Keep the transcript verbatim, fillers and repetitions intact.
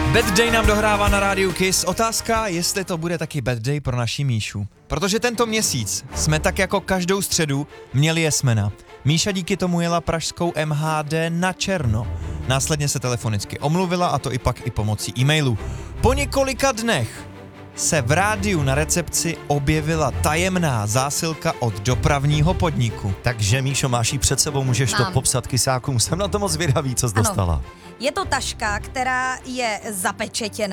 Bad Day nám dohrává na rádiu Kiss. Otázka, jestli to bude taky Bad Day pro naši Míšu. Protože tento měsíc jsme tak jako každou středu měli jesmena. Míša díky tomu jela pražskou M H D na černo. Následně se telefonicky omluvila, a to i pak i pomocí e-mailu. Po několika dnech se v rádiu na recepci objevila tajemná zásilka od dopravního podniku. Takže Míšo, máš ji před sebou, můžeš Mám. to popsat kysákům. Jsem na to moc zvědavý, co jsi Ano. dostala. Je to taška, která je zapečetěná.